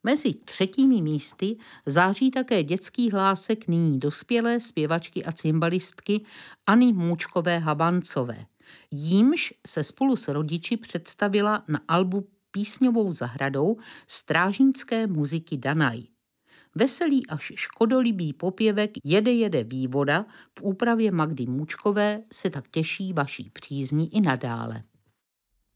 Mezi třetími místy září také dětský hlásek nyní dospělé zpěvačky a cymbalistky Anny Můčkové-Habancové. Jímž se spolu s rodiči představila na albu Písňovou zahradou strážnické muziky Danaj. Veselý až škodolibý popěvek Jede vývoda v úpravě Magdy Můčkové se tak těší vaší přízni i nadále.